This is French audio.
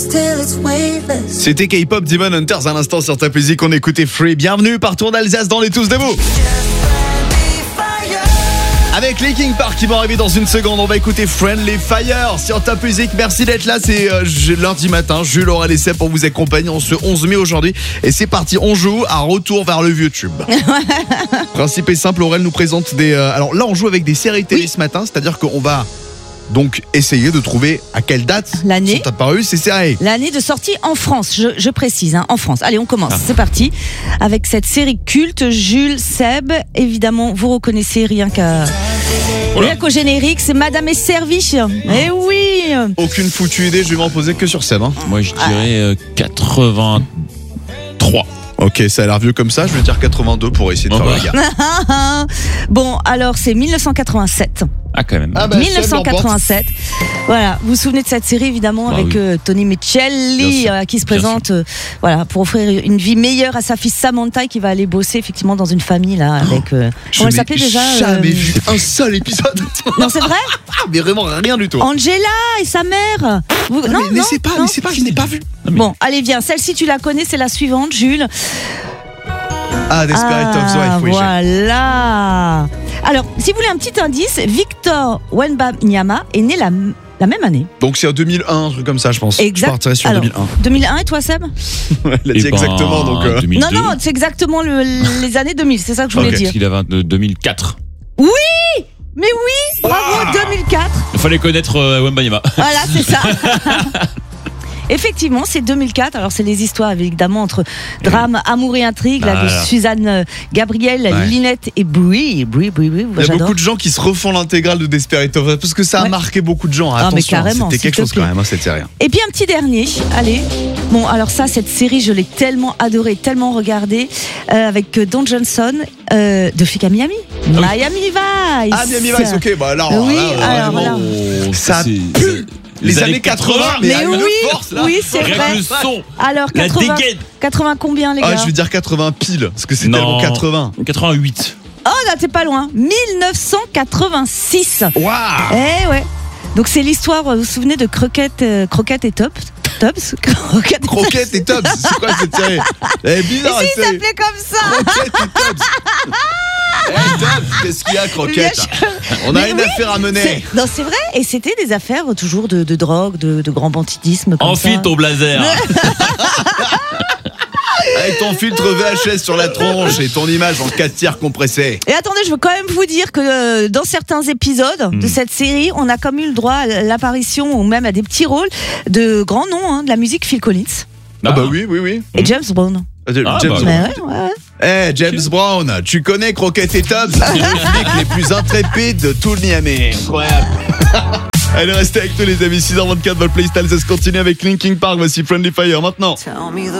C'était K-pop Demon Hunters à l'instant sur Top Music. On écoutait Free. Bienvenue partout d'Alsace dans les Tous debout. Avec Linkin Park qui vont arriver dans une seconde, on va écouter Friendly Fire sur Top Music. Merci d'être là, c'est lundi matin. Jules, Aurel et Seb pour vous accompagner en ce 11 mai aujourd'hui. Et c'est parti, on joue à retour vers le vieux tube. Principe est simple, Aurel nous présente des... alors là, on joue avec des séries télé ce matin, c'est-à-dire qu'on va... donc essayer de trouver à quelle date l'année sont apparues ces séries. L'année de sortie en France, je précise, en France. Allez, on commence, c'est parti. Avec cette série culte, Jules, Seb, évidemment, vous reconnaissez rien qu'au générique, c'est Madame est servie. Eh oui. Aucune foutue idée, je vais m'en poser que sur Seb. Moi, je dirais 83. Ok, ça a l'air vieux comme ça, je vais dire 82 pour essayer de faire le gars. Bon, alors c'est 1987. Ah, quand même. 1987. Voilà, vous vous souvenez de cette série évidemment avec Tony Micheli qui se présente voilà, pour offrir une vie meilleure à sa fille Samantha qui va aller bosser effectivement dans une famille là avec comment elle s'appelait déjà jamais vu un seul épisode. Non, c'est vrai. Mais vraiment rien du tout. Angela et sa mère. Non, c'est pas, je n'ai pas vu. Bon, allez viens, celle-ci tu la connais, c'est la suivante, Jules. Ah, Desperate Housewives, oui. Voilà. Alors, si vous voulez un petit indice, Victor Wembanyama est né la même année. Donc c'est en 2001, un truc comme ça, je pense. Exact. Je partirais sur alors, 2001. 2001 et toi, Seb? Elle a dit exactement, donc. 2002. Non, c'est exactement les années 2000, c'est ça que je voulais dire. Parce qu'il a 2004. Oui! Mais oui! Bravo, 2004. Il fallait connaître Wembanyama. Voilà, c'est ça. Effectivement, c'est 2004. Alors, c'est les histoires, évidemment, entre drame, amour et intrigue, là, de Suzanne, Gabrielle, Linette et Brie. Il y a beaucoup de gens qui se refont l'intégrale de Desperate Housewives parce que ça a marqué beaucoup de gens. Attention, mais carrément, c'était quelque chose quand même, cette série. Et puis, un petit dernier. Allez. Bon, alors ça, cette série, je l'ai tellement adorée, tellement regardée, avec Don Johnson, de Flic à Miami. Miami Vice. Ah, Miami Vice, ok. Bah, là, oui, alors là. Ça pue. Les années 80, mais oui, force, là. Oui, c'est vrai. Le son. Alors, 80 combien, les gars? Je vais dire 80 pile, parce que c'est tellement 80. 88. Oh, là, t'es pas loin. 1986. Waouh. Eh ouais. Donc, c'est l'histoire, vous vous souvenez de Croquette et Tops? Croquette et Tops, c'est quoi cette série? Elle est bizarre, il s'appelait comme ça. Croquette et Tops. Hey Tops, qu'est-ce qu'il y a, Croquette? On a une affaire à mener. Non, c'est vrai. Et c'était des affaires toujours de drogue, de grand banditisme. Enfile ton blazer. Avec ton filtre VHS sur la tronche et ton image en 4 tiers compressée. Et attendez, je veux quand même vous dire que dans certains épisodes de cette série, on a comme eu le droit à l'apparition ou même à des petits rôles de grands noms de la musique, Phil Collins. Ah bah oui. Et James Brown. James Brown, tu connais Croquette et Tops, c'est les flics les plus intrépides de tout le Niamey. Incroyable. Allez, restez avec nous les amis, 6h24, votre playlist Alsace continue avec Linkin Park, voici Friendly Fire maintenant.